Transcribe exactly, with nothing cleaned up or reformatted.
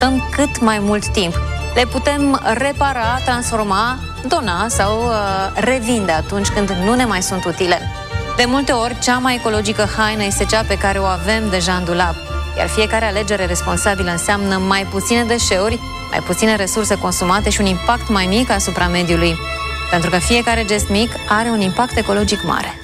stăm cât mai mult timp. Le putem repara, transforma, dona sau uh, revinde atunci când nu ne mai sunt utile. De multe ori, cea mai ecologică haină este cea pe care o avem deja în dulap, iar fiecare alegere responsabilă înseamnă mai puține deșeuri, mai puține resurse consumate și un impact mai mic asupra mediului. Pentru că fiecare gest mic are un impact ecologic mare.